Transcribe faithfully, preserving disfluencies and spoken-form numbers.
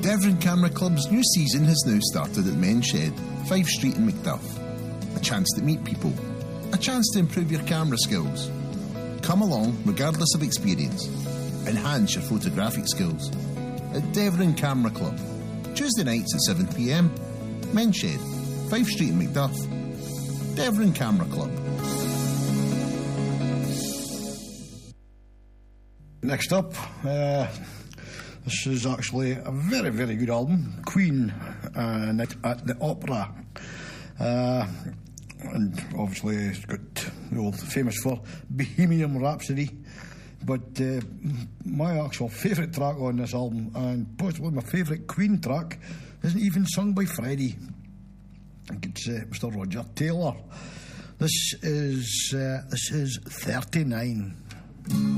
Devon Camera Club's new season has now started at Men's Shed, Five Street in Macduff. A chance to meet people. A chance to improve your camera skills. Come along regardless of experience. Enhance your photographic skills. At Devon Camera Club. Tuesday nights at seven p m. Men's Shed, Five Street in Macduff. Devon Camera Club. Next up, uh, this is actually a very, very good album, Queen uh, at, at the Opera. Uh, and obviously it's got, you know, famous for Bohemian Rhapsody. But uh, my actual favourite track on this album, and possibly my favourite Queen track, isn't even sung by Freddie. I think it's uh, Mister Roger Taylor. This is uh, this is thirty-nine.